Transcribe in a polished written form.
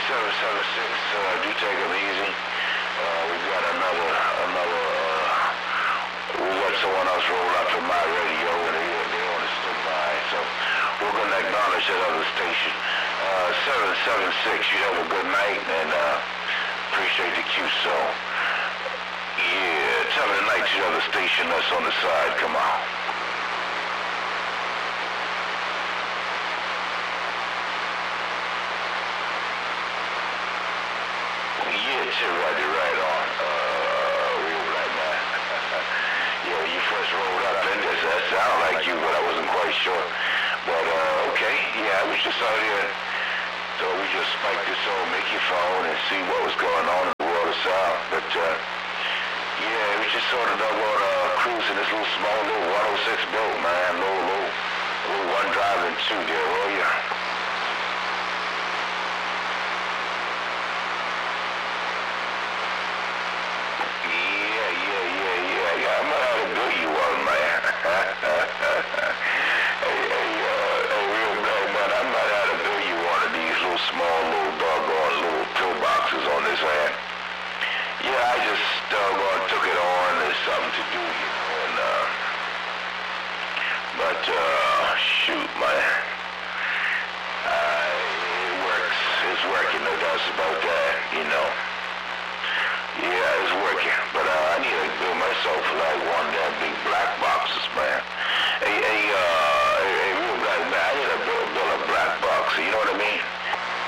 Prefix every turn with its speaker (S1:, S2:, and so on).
S1: 776, do take them easy. We've got we got someone else roll out from my radio, and they're on the standby, so we're going to acknowledge that other station. 776, you have a good night, and appreciate the QSO. Yeah, tell the night to the other station that's on the side, come on. Yeah, right on. Real right now. Yeah, you first rolled out, that sounded like you, but I wasn't quite sure. But, okay, yeah, I was just out here. So we just spiked this old Mickey phone and see what was going on in the world of sound. But, yeah, we just sort of cruising this little small little 106 boat, man. Little one driving two there, oh yeah. Yeah. I might have to bill you one, man. Hey, real bad, man. I might have to bill you one of these small little doggone little pillboxes on this hand. Yeah, I just took it on. There's something to do, you know, and but